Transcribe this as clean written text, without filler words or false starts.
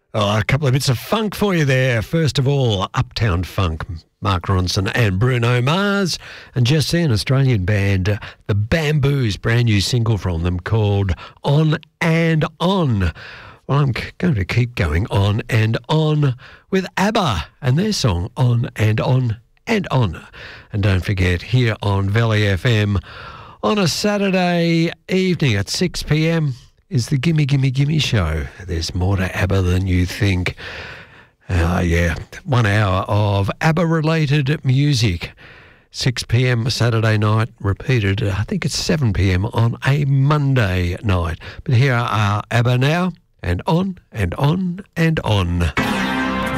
Oh, a couple of bits of funk for you there. First of all, Uptown Funk, Mark Ronson and Bruno Mars. And just then, Australian band The Bamboos, brand new single from them called On and On. Well, I'm going to keep going on and on with ABBA and their song On and On and On. And don't forget, here on Valley FM on a Saturday evening at 6 p.m, is the Gimme Gimme Gimme show. There's more to ABBA than you think. 1 hour of ABBA-related music. 6 p.m. Saturday night, repeated, I think it's 7 p.m. on a Monday night. But here are ABBA now, and on and on and on.